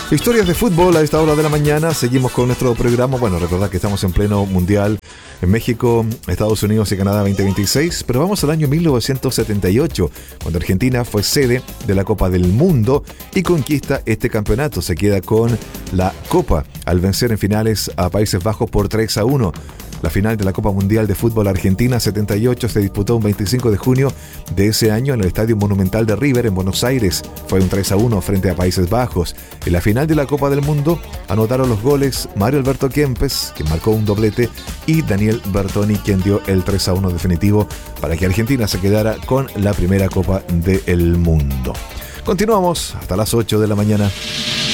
Historias de fútbol a esta hora de la mañana. Seguimos con nuestro programa. Bueno, recordad que estamos en pleno mundial en México, Estados Unidos y Canadá 2026. Pero vamos al año 1978, cuando Argentina fue sede de la Copa del Mundo y conquista este campeonato. Se queda con la Copa al vencer en finales a Países Bajos por 3-1. La final de la Copa Mundial de Fútbol Argentina 78 se disputó un 25 de junio de ese año en el Estadio Monumental de River en Buenos Aires. Fue un 3-1 frente a Países Bajos. En la final de la Copa del Mundo anotaron los goles Mario Alberto Kempes, quien marcó un doblete, y Daniel Bertoni, quien dio el 3-1 definitivo para que Argentina se quedara con la primera Copa del Mundo. Continuamos hasta las 8 de la mañana.